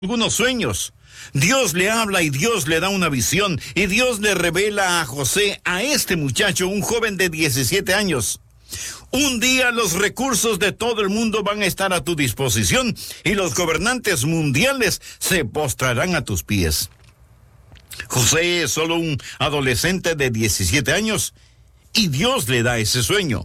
algunos sueños. Dios le habla y Dios le da una visión y Dios le revela a José, a este muchacho, un joven de 17 años. Un día los recursos de todo el mundo van a estar a tu disposición y los gobernantes mundiales se postrarán a tus pies. José es solo un adolescente de 17 años y Dios le da ese sueño.